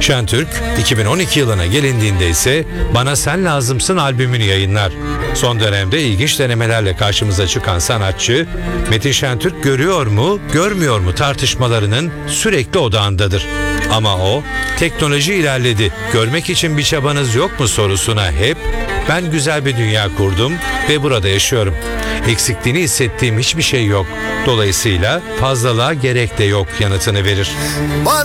Şentürk 2012 yılına gelindiğinde ise Bana Sen Lazımsın albümünü yayınlar. Son dönemde ilginç denemelerle karşımıza çıkan sanatçı, Metin Şentürk görüyor mu, görmüyor mu tartışmalarının sürekli odağındadır. Ama o, teknoloji ilerledi, görmek için bir çabanız yok mu sorusuna hep, ben güzel bir dünya kurdum ve burada yaşıyorum. Eksikliğini hissettiğim hiçbir şey yok. Dolayısıyla fazlalığa gerek de yok yanıtını verir.